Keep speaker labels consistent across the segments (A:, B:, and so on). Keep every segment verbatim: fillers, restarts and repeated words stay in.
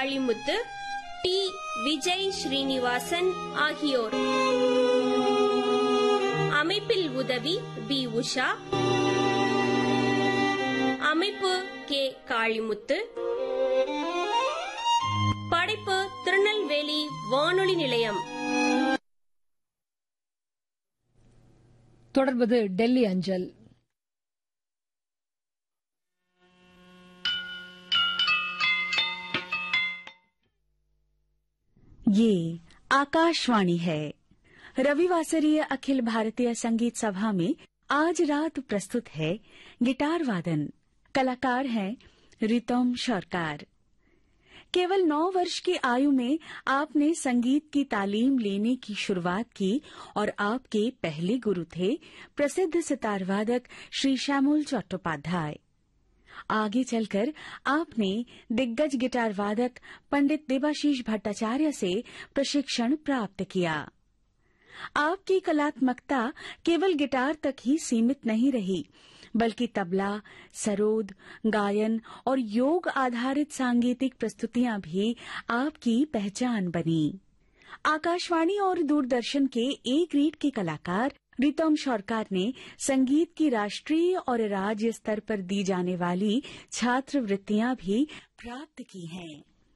A: Kalimuthu, D Vijay Srinivasan ஆகியோர். அமைப்பில் உதவி பி உஷா. அமைப்பு கே காளிமுத்து. படைப்பு திருநெல்வேலி வானொலி நிலையம்.
B: தொடர்வது டெல்லி அஞ்சல்.
C: ये आकाशवाणी है. रविवासरीय अखिल भारतीय संगीत सभा में आज रात प्रस्तुत है गिटार वादन. कलाकार हैं रितम सरकार. केवल नौ वर्ष की आयु में आपने संगीत की तालीम लेने की शुरुआत की और आपके पहले गुरु थे प्रसिद्ध सितार वादक श्री श्यामल चट्टोपाध्याय. आगे चलकर आपने दिग्गज गिटार वादक पंडित देबाशीष भट्टाचार्य से प्रशिक्षण प्राप्त किया. आपकी कलात्मकता केवल गिटार तक ही सीमित नहीं रही, बल्कि तबला, सरोद, गायन और योग आधारित सांगीतिक प्रस्तुतियां भी आपकी पहचान बनी. आकाशवाणी और दूरदर्शन के ए ग्रेड के कलाकार रितम सरकार ने संगीत की राष्ट्रीय और राज्य स्तर पर दी जाने वाली छात्रवृत्तियां भी प्राप्त की हैं.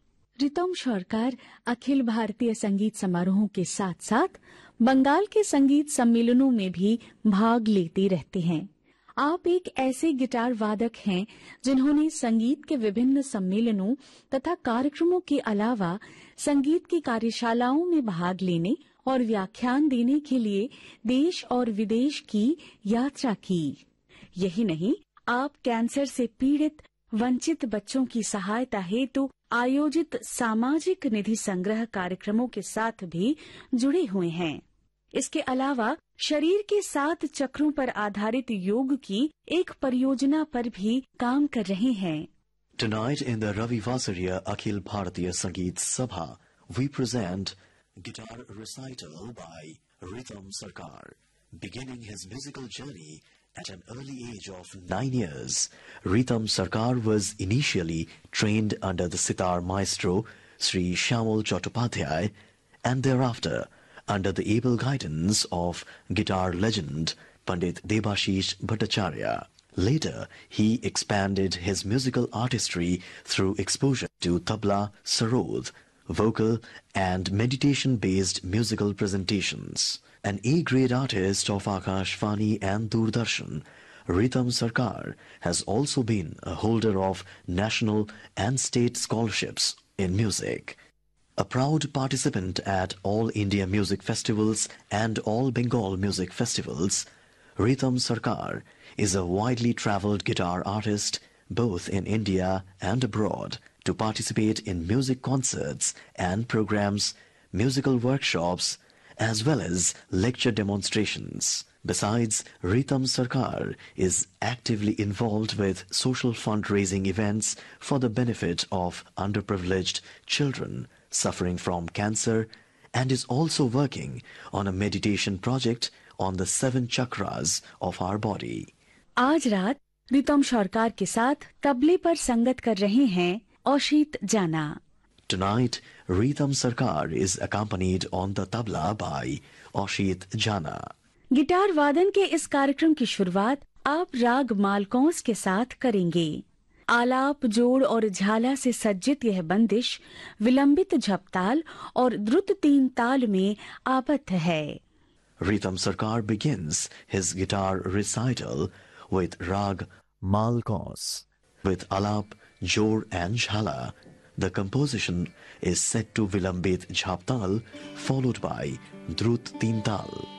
C: रितम सरकार अखिल भारतीय संगीत समारोहों के साथ साथ बंगाल के संगीत सम्मेलनों में भी भाग लेते रहते हैं. आप एक ऐसे गिटार वादक हैं जिन्होंने संगीत के विभिन्न सम्मेलनों तथा कार्यक्रमों के अलावा संगीत की कार्यशालाओं में भाग लेने और व्याख्यान देने के लिए देश और विदेश की यात्रा की. यही नहीं, आप कैंसर से पीड़ित वंचित बच्चों की सहायता हेतु आयोजित सामाजिक निधि संग्रह कार्यक्रमों के साथ भी जुड़े हुए हैं. इसके अलावा शरीर के सात चक्रों पर आधारित योग की एक परियोजना पर भी काम कर रहे हैं.
D: Tonight in the Ravivasariya Akhil Bharatiya Sangeet Sabha, we present guitar recital by Ritam Sarkar. Beginning his musical journey at an early age of nine years, Ritam Sarkar was initially trained under the sitar maestro Sri Shyamal Chattopadhyay and thereafter under the able guidance of guitar legend Pandit Debashish Bhattacharya. Later, he expanded his musical artistry through exposure to tabla, sarod, vocal and meditation-based musical presentations. An A-grade artist of Akashvani and Doordarshan, Ritam Sarkar has also been a holder of national and state scholarships in music. A proud participant at all India Music Festivals and all Bengal Music Festivals, Ritam Sarkar is a widely travelled guitar artist both in India and abroad to participate in music concerts and programs, musical workshops as well as lecture demonstrations. Besides, Ritam Sarkar is actively involved with social fundraising events for the benefit of underprivileged children suffering from cancer and is also working on a meditation project on the seven chakras of our body.
C: आज रात रितम सरकार के साथ तबले पर संगत कर रहे हैं औशित जाना.
D: Tonight, Ritam Sarkar is accompanied on the tabla by Oshit Jana.
C: Guitar वादन के इस कार्यक्रम की शुरुआत आप राग मालकौंस के साथ करेंगे. आलाप, जोड़ और झाला से सज्जित यह बंदिश विलंबित झपताल और द्रुत तीन ताल में आबद्ध है.
D: Ritam Sarkar begins his guitar recital with Rag Malkaus. With Alap, Jor and Jhala, the composition is set to Vilambit Jhaptal followed by Drut Tintal.